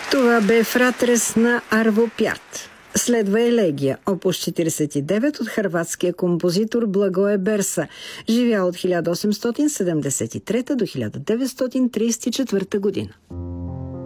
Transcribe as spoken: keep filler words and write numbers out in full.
Това бе Фратрес на Арво Пярт. Следва елегия, опус четиридесет и девет от хърватския композитор Благое Берса, живял от хиляда осемстотин седемдесет и трета до хиляда деветстотин тридесет и четвърта година.